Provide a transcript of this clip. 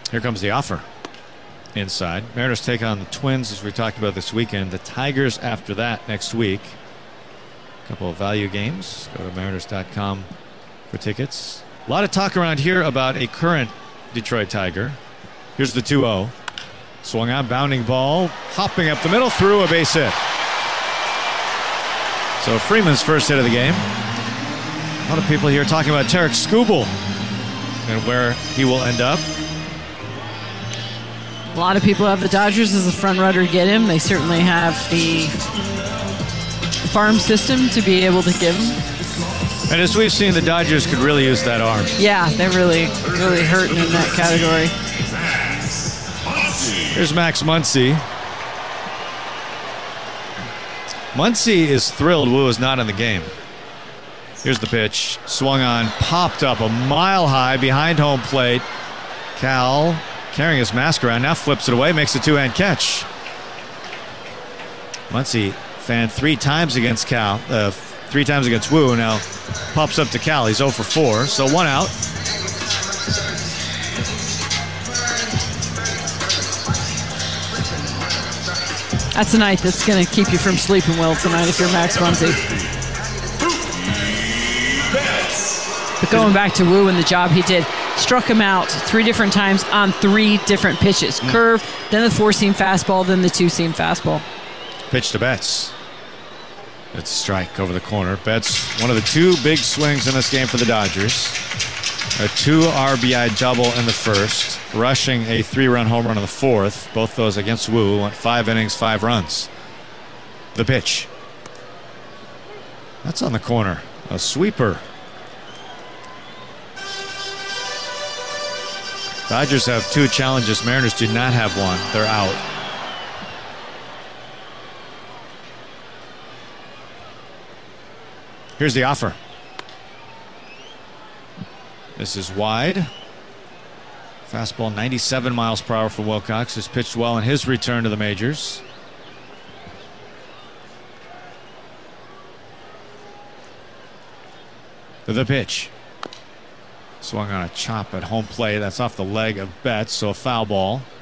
Here comes the offer. Inside. Mariners take on the Twins, as we talked about this weekend. The Tigers after that next week. A couple of value games. Go to mariners.com for tickets. A lot of talk around here about a current Detroit Tiger. Here's the 2-0. Swung on, bounding ball, hopping up the middle, through a base hit. So Freeman's first hit of the game. A lot of people here talking about Tarik Skubal and where he will end up. A lot of people have the Dodgers as a front runner to get him. They certainly have the farm system to be able to give him. And as we've seen, the Dodgers could really use that arm. Yeah, they're really hurting in that category. Here's Max Muncy. Muncy is thrilled Wu is not in the game. Here's the pitch. Swung on, popped up a mile high behind home plate. Cal, carrying his mask around, now flips it away, makes a two-hand catch. Muncy fanned 3 times against Cal, 3 times against Wu, now pops up to Cal. He's 0 for 4, so 1 out. That's a night that's going to keep you from sleeping well tonight if you're Max Muncy. But going back to Wu and the job he did, struck him out 3 different times on 3 different pitches. Curve, then the 4-seam fastball, then the 2-seam fastball. Pitch to Betts. It's a strike over the corner. Betts, one of the 2 big swings in this game for the Dodgers. A 2 RBI double in the first, rushing a 3-run home run in the fourth. Both those against Wu. Went 5 innings, 5 runs. The pitch. That's on the corner. A sweeper. Dodgers have 2 challenges. Mariners do not have one. They're out. Here's the offer. This is wide. Fastball 97 miles per hour for Wilcox. Has pitched well in his return to the majors. The pitch. Swung on a chop at home plate. That's off the leg of Betts, so a foul ball.